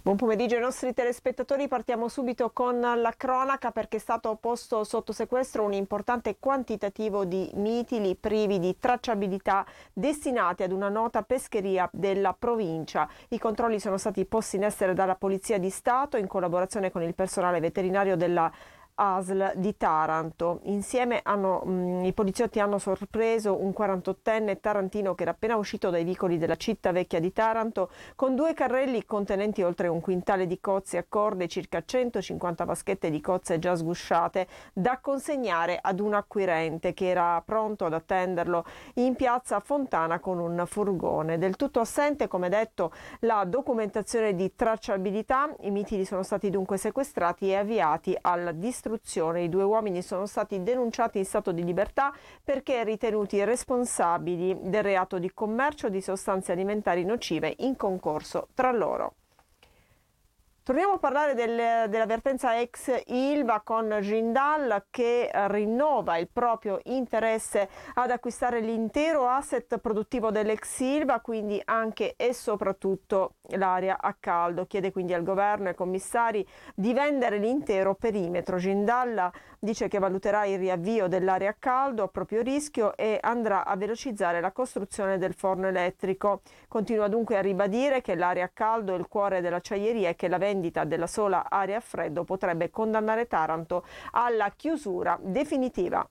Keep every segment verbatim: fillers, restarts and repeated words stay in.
Buon pomeriggio ai nostri telespettatori, partiamo subito con la cronaca perché è stato posto sotto sequestro un importante quantitativo di mitili privi di tracciabilità destinati ad una nota pescheria della provincia. I controlli sono stati posti in essere dalla Polizia di Stato in collaborazione con il personale veterinario della A S L di Taranto. Insieme hanno, mh, i poliziotti hanno sorpreso un quarantottenne tarantino che era appena uscito dai vicoli della città vecchia di Taranto con due carrelli contenenti oltre un quintale di cozze a corde e circa centocinquanta vaschette di cozze già sgusciate da consegnare ad un acquirente che era pronto ad attenderlo in piazza Fontana con un furgone. Del tutto assente, come detto, la documentazione di tracciabilità. I mitili sono stati dunque sequestrati e avviati alla distruzione. I due uomini sono stati denunciati in stato di libertà perché ritenuti responsabili del reato di commercio di sostanze alimentari nocive in concorso tra loro. Torniamo a parlare del, dell'avvertenza ex Ilva con Jindal che rinnova il proprio interesse ad acquistare l'intero asset produttivo dell'ex Ilva, quindi anche e soprattutto l'area a caldo. Chiede quindi al governo e ai commissari di vendere l'intero perimetro. Jindal dice che valuterà il riavvio dell'area a caldo a proprio rischio e andrà a velocizzare la costruzione del forno elettrico. Continua dunque a ribadire che l'area a caldo è il cuore dell'acciaieria e che la vendita della sola area a freddo potrebbe condannare Taranto alla chiusura definitiva.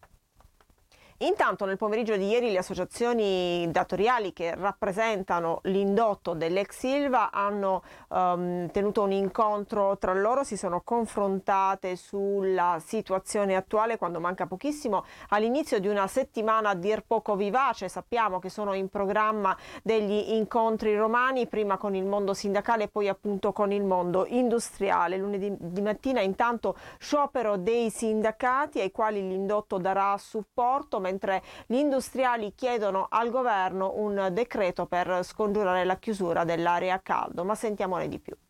Intanto nel pomeriggio di ieri le associazioni datoriali che rappresentano l'indotto dell'ex Ilva hanno um, tenuto un incontro tra loro, si sono confrontate sulla situazione attuale quando manca pochissimo all'inizio di una settimana a dir poco vivace. Sappiamo che sono in programma degli incontri romani, prima con il mondo sindacale e poi appunto con il mondo industriale. Lunedì di mattina intanto sciopero dei sindacati ai quali l'indotto darà supporto, mentre gli industriali chiedono al governo un decreto per scongiurare la chiusura dell'area a caldo. Ma sentiamone di più.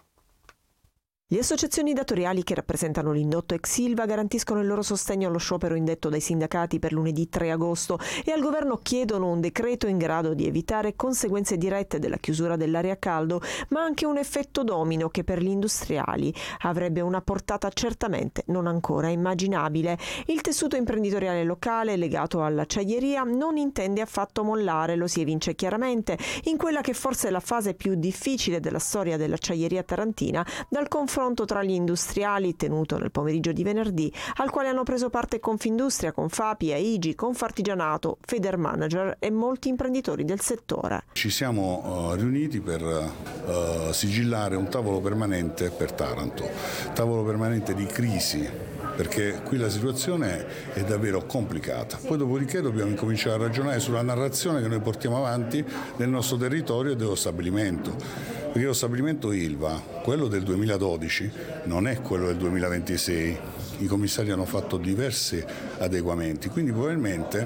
Le associazioni datoriali che rappresentano l'indotto ex Ilva garantiscono il loro sostegno allo sciopero indetto dai sindacati per lunedì tre agosto e al governo chiedono un decreto in grado di evitare conseguenze dirette della chiusura dell'area a caldo, ma anche un effetto domino che per gli industriali avrebbe una portata certamente non ancora immaginabile. Il tessuto imprenditoriale locale legato all'acciaieria non intende affatto mollare, lo si evince chiaramente in quella che forse è la fase più difficile della storia dell'acciaieria tarantina, dal confronto tra gli industriali tenuto nel pomeriggio di venerdì, al quale hanno preso parte Confindustria, Confapi, Aigi, Confartigianato, Federmanager e molti imprenditori del settore. Ci siamo uh, riuniti per uh, sigillare un tavolo permanente per Taranto, tavolo permanente di crisi, perché qui la situazione è davvero complicata. Poi dopodiché dobbiamo incominciare a ragionare sulla narrazione che noi portiamo avanti nel nostro territorio e dello stabilimento. Perché lo stabilimento Ilva, quello del duemiladodici, non è quello del duemilaventisei. I commissari hanno fatto diversi adeguamenti, quindi probabilmente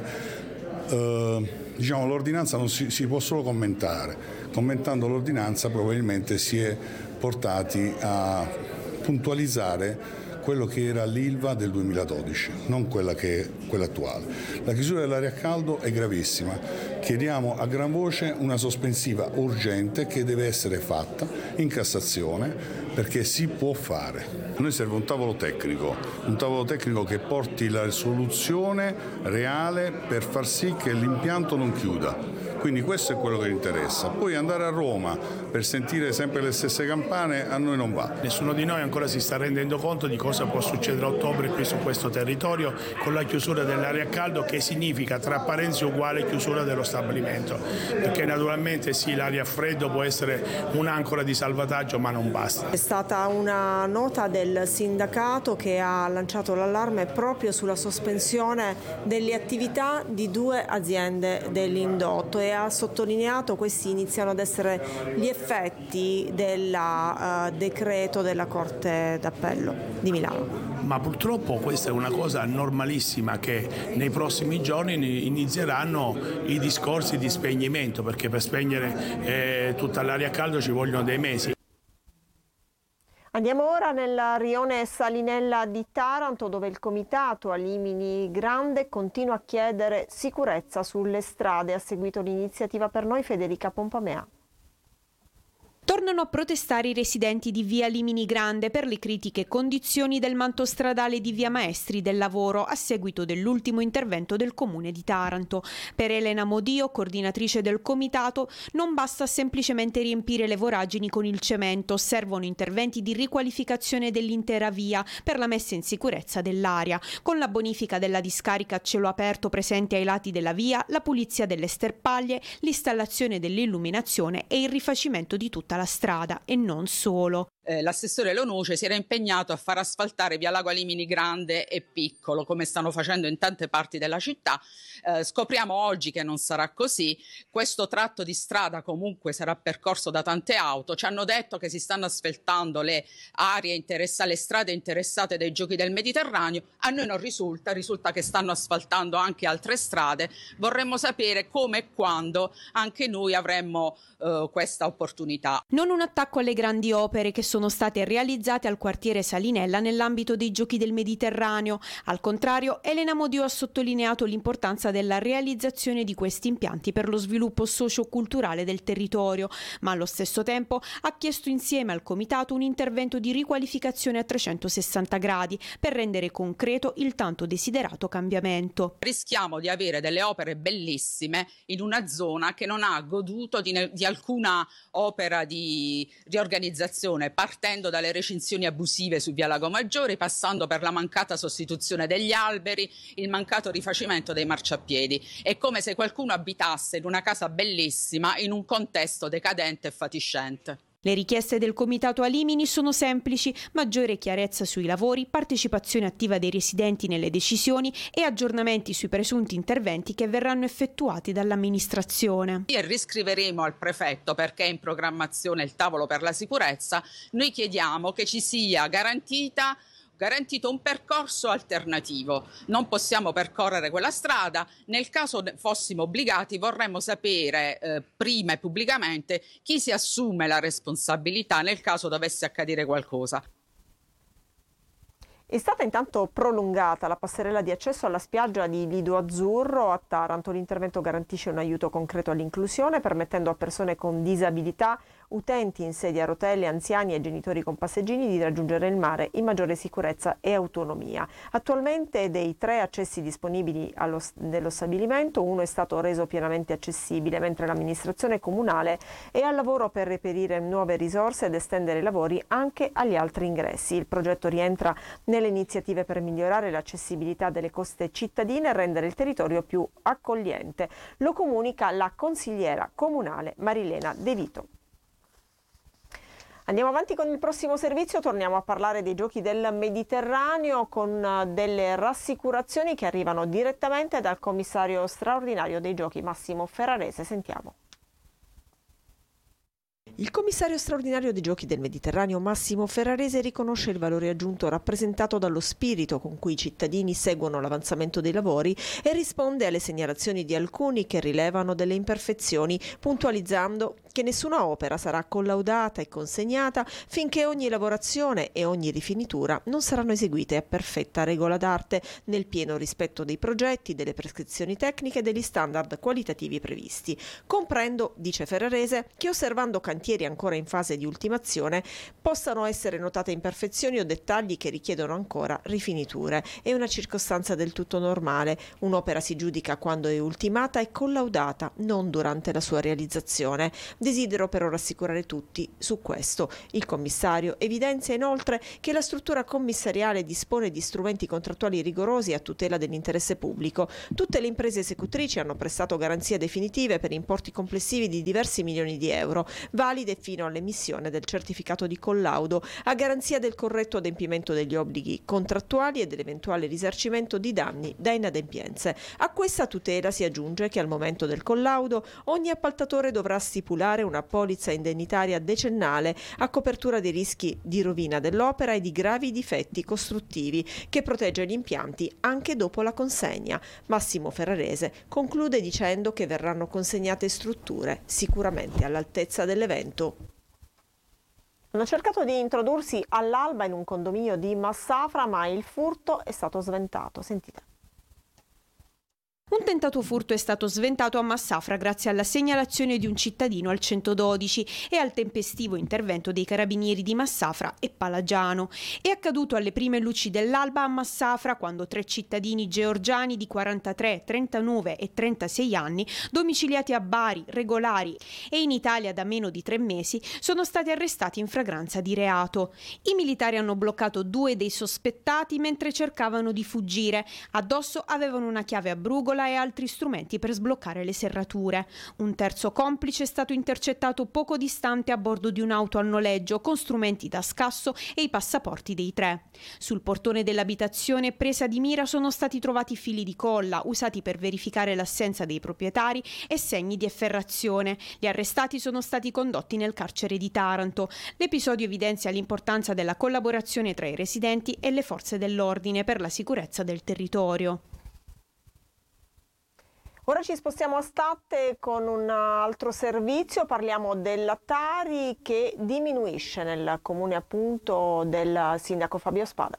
eh, diciamo, l'ordinanza non si, si può solo commentare. Commentando l'ordinanza probabilmente si è portati a puntualizzare quello che era l'Ilva del duemiladodici, non quella che è quella attuale. La chiusura dell'area a caldo è gravissima. Chiediamo a gran voce una sospensiva urgente che deve essere fatta in Cassazione perché si può fare. A noi serve un tavolo tecnico, un tavolo tecnico che porti la soluzione reale per far sì che l'impianto non chiuda. Quindi questo è quello che interessa. Poi andare a Roma per sentire sempre le stesse campane a noi non va. Nessuno di noi ancora si sta rendendo conto di cosa può succedere a ottobre qui su questo territorio con la chiusura dell'area a caldo, che significa tra parentesi uguale chiusura dello stabilimento. Perché naturalmente sì, l'area a freddo può essere un'ancora di salvataggio, ma non basta. È stata una nota del sindacato che ha lanciato l'allarme proprio sulla sospensione delle attività di due aziende dell'indotto e ha sottolineato questi iniziano ad essere gli effetti del uh, decreto della Corte d'Appello di Milano. Ma purtroppo questa è una cosa normalissima, che nei prossimi giorni inizieranno i discorsi di spegnimento, perché per spegnere eh, tutta l'area a caldo ci vogliono dei mesi. Andiamo ora nel rione Salinella di Taranto, dove il comitato Alimini Grande continua a chiedere sicurezza sulle strade. Ha seguito l'iniziativa per noi Federica Pompamea. Torna Tornano a protestare i residenti di via Limini Grande per le critiche condizioni del manto stradale di via Maestri del lavoro a seguito dell'ultimo intervento del comune di Taranto. Per Elena Modio, coordinatrice del comitato, non basta semplicemente riempire le voragini con il cemento, servono interventi di riqualificazione dell'intera via per la messa in sicurezza dell'area, con la bonifica della discarica a cielo aperto presente ai lati della via, la pulizia delle sterpaglie, l'installazione dell'illuminazione e il rifacimento di tutta la strada e non solo. Eh, l'assessore Lonuce si era impegnato a far asfaltare via Lago Limini Grande e Piccolo, come stanno facendo in tante parti della città. Eh, scopriamo oggi che non sarà così. Questo tratto di strada comunque sarà percorso da tante auto. Ci hanno detto che si stanno asfaltando le aree interessate, le strade interessate dai Giochi del Mediterraneo. A noi non risulta, risulta che stanno asfaltando anche altre strade. Vorremmo sapere come e quando anche noi avremmo eh, questa opportunità. Non un attacco alle grandi opere che sono sono state realizzate al quartiere Salinella nell'ambito dei Giochi del Mediterraneo. Al contrario, Elena Modio ha sottolineato l'importanza della realizzazione di questi impianti per lo sviluppo socio-culturale del territorio, ma allo stesso tempo ha chiesto insieme al comitato un intervento di riqualificazione a trecentosessanta gradi per rendere concreto il tanto desiderato cambiamento. Rischiamo di avere delle opere bellissime in una zona che non ha goduto di, ne- di alcuna opera di riorganizzazione, partendo dalle recinzioni abusive su via Lago Maggiore, passando per la mancata sostituzione degli alberi, il mancato rifacimento dei marciapiedi. È come se qualcuno abitasse in una casa bellissima in un contesto decadente e fatiscente. Le richieste del comitato a Limini sono semplici: maggiore chiarezza sui lavori, partecipazione attiva dei residenti nelle decisioni e aggiornamenti sui presunti interventi che verranno effettuati dall'amministrazione. E riscriveremo al prefetto, perché è in programmazione il tavolo per la sicurezza. Noi chiediamo che ci sia garantita garantito un percorso alternativo. Non possiamo percorrere quella strada. Nel caso fossimo obbligati, vorremmo sapere eh, prima e pubblicamente chi si assume la responsabilità nel caso dovesse accadere qualcosa. È stata intanto prolungata la passerella di accesso alla spiaggia di Lido Azzurro a Taranto. L'intervento garantisce un aiuto concreto all'inclusione, permettendo a persone con disabilità, utenti in sedia a rotelle, anziani e genitori con passeggini di raggiungere il mare in maggiore sicurezza e autonomia. Attualmente dei tre accessi disponibili allo, nello stabilimento, uno è stato reso pienamente accessibile, mentre l'amministrazione comunale è al lavoro per reperire nuove risorse ed estendere i lavori anche agli altri ingressi. Il progetto rientra nelle iniziative per migliorare l'accessibilità delle coste cittadine e rendere il territorio più accogliente. Lo comunica la consigliera comunale Marilena De Vito. Andiamo avanti con il prossimo servizio, torniamo a parlare dei Giochi del Mediterraneo con delle rassicurazioni che arrivano direttamente dal commissario straordinario dei Giochi Massimo Ferrarese. Sentiamo. Il commissario straordinario dei Giochi del Mediterraneo Massimo Ferrarese riconosce il valore aggiunto rappresentato dallo spirito con cui i cittadini seguono l'avanzamento dei lavori e risponde alle segnalazioni di alcuni che rilevano delle imperfezioni, puntualizzando che nessuna opera sarà collaudata e consegnata finché ogni lavorazione e ogni rifinitura non saranno eseguite a perfetta regola d'arte, nel pieno rispetto dei progetti, delle prescrizioni tecniche e degli standard qualitativi previsti. Comprendo, dice Ferrarese, che osservando cantieri ancora in fase di ultimazione possano essere notate imperfezioni o dettagli che richiedono ancora rifiniture. È una circostanza del tutto normale. Un'opera si giudica quando è ultimata e collaudata, non durante la sua realizzazione. Desidero però rassicurare tutti su questo. Il commissario evidenzia inoltre che la struttura commissariale dispone di strumenti contrattuali rigorosi a tutela dell'interesse pubblico. Tutte le imprese esecutrici hanno prestato garanzie definitive per importi complessivi di diversi milioni di euro, valide fino all'emissione del certificato di collaudo, a garanzia del corretto adempimento degli obblighi contrattuali e dell'eventuale risarcimento di danni da inadempienze. A questa tutela si aggiunge che al momento del collaudo ogni appaltatore dovrà stipulare una polizza indennitaria decennale a copertura dei rischi di rovina dell'opera e di gravi difetti costruttivi, che protegge gli impianti anche dopo la consegna. Massimo Ferrarese conclude dicendo che verranno consegnate strutture sicuramente all'altezza dell'evento. Hanno cercato di introdursi all'alba in un condominio di Massafra, ma il furto è stato sventato. Sentite. Un tentato furto è stato sventato a Massafra grazie alla segnalazione di un cittadino al centododici e al tempestivo intervento dei carabinieri di Massafra e Palagiano. È accaduto alle prime luci dell'alba a Massafra quando tre cittadini georgiani di quarantatré, trentanove e trentasei anni, domiciliati a Bari, regolari e in Italia da meno di tre mesi, sono stati arrestati in flagranza di reato. I militari hanno bloccato due dei sospettati mentre cercavano di fuggire. Addosso avevano una chiave a brugola e altri strumenti per sbloccare le serrature. Un terzo complice è stato intercettato poco distante a bordo di un'auto a noleggio con strumenti da scasso e i passaporti dei tre. Sul portone dell'abitazione presa di mira sono stati trovati fili di colla usati per verificare l'assenza dei proprietari e segni di efferrazione. Gli arrestati sono stati condotti nel carcere di Taranto. L'episodio evidenzia l'importanza della collaborazione tra i residenti e le forze dell'ordine per la sicurezza del territorio. Ora ci spostiamo a Statte con un altro servizio, parliamo della Tari che diminuisce nel comune appunto del sindaco Fabio Spada.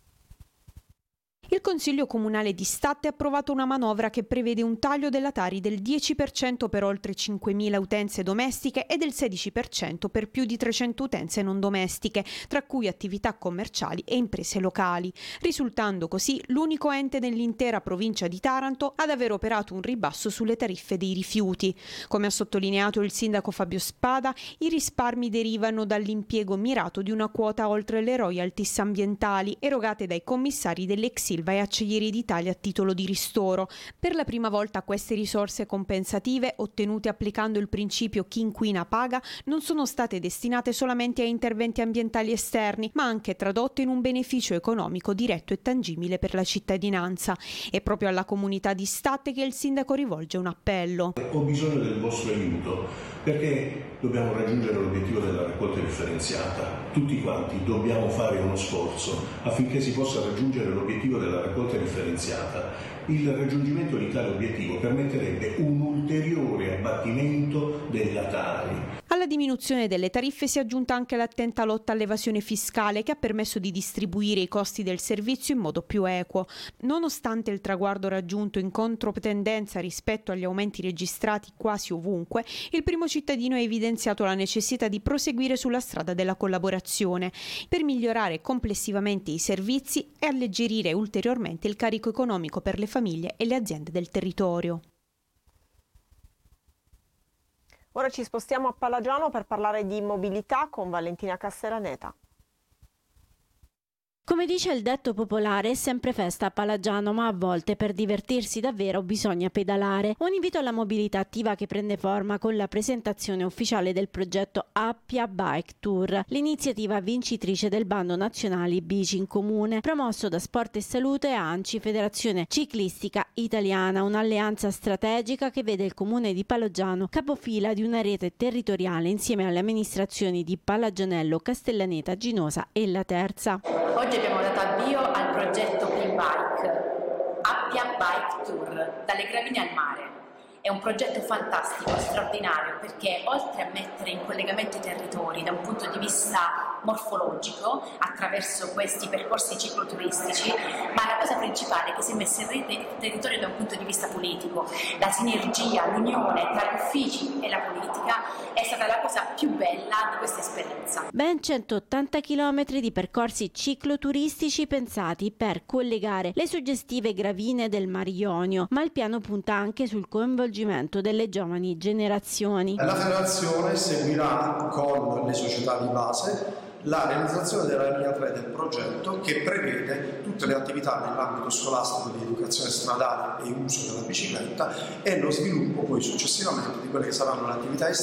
Il Consiglio Comunale di Statte ha approvato una manovra che prevede un taglio della Tari del dieci per cento per oltre cinquemila utenze domestiche e del sedici per cento per più di trecento utenze non domestiche, tra cui attività commerciali e imprese locali, risultando così l'unico ente nell'intera provincia di Taranto ad aver operato un ribasso sulle tariffe dei rifiuti. Come ha sottolineato il sindaco Fabio Spada, i risparmi derivano dall'impiego mirato di una quota oltre le royalties ambientali erogate dai commissari dell'ex Silva e Acciaierie d'Italia a titolo di ristoro. Per la prima volta queste risorse compensative, ottenute applicando il principio chi inquina paga, non sono state destinate solamente a interventi ambientali esterni, ma anche tradotte in un beneficio economico diretto e tangibile per la cittadinanza. È proprio alla comunità di Statte che il sindaco rivolge un appello. Ho bisogno del vostro aiuto perché dobbiamo raggiungere l'obiettivo della raccolta differenziata. Tutti quanti dobbiamo fare uno sforzo affinché si possa raggiungere l'obiettivo della raccolta differenziata. Il raggiungimento di tale obiettivo permetterebbe un ulteriore abbattimento della Tari. Alla diminuzione delle tariffe si è aggiunta anche l'attenta lotta all'evasione fiscale che ha permesso di distribuire i costi del servizio in modo più equo. Nonostante il traguardo raggiunto in controtendenza rispetto agli aumenti registrati quasi ovunque, il primo cittadino ha evidenziato la necessità di proseguire sulla strada della collaborazione per migliorare complessivamente i servizi e alleggerire ulteriormente il carico economico per le famiglie e le aziende del territorio. Ora ci spostiamo a Palagiano per parlare di mobilità con Valentina Castellaneta. Come dice il detto popolare, è sempre festa a Palagiano, ma a volte per divertirsi davvero bisogna pedalare. Un invito alla mobilità attiva che prende forma con la presentazione ufficiale del progetto Appia Bike Tour, l'iniziativa vincitrice del bando nazionale Bici in Comune, promosso da Sport e Salute e ANCI, Federazione Ciclistica Italiana, un'alleanza strategica che vede il comune di Palagiano capofila di una rete territoriale insieme alle amministrazioni di Palagianello, Castellaneta, Ginosa e La Terza. Oggi abbiamo dato avvio al progetto P-Bike, Appia Bike Tour, dalle Gravine al mare. È un progetto fantastico, straordinario, perché oltre a mettere in collegamento i territori da un punto di vista morfologico, attraverso questi percorsi cicloturistici, ma la cosa principale è che si è messa in rete il territorio da un punto di vista politico. La sinergia, l'unione tra gli uffici e la politica è stata la cosa più bella di questa esperienza. Ben centottanta chilometri di percorsi cicloturistici pensati per collegare le suggestive Gravine del Mar Ionio, ma il piano punta anche sul coinvolgimento delle giovani generazioni. La federazione seguirà con le società di base la realizzazione della linea tre del progetto, che prevede tutte le attività nell'ambito scolastico di educazione stradale e uso della bicicletta e lo sviluppo poi successivamente di quelle che saranno le attività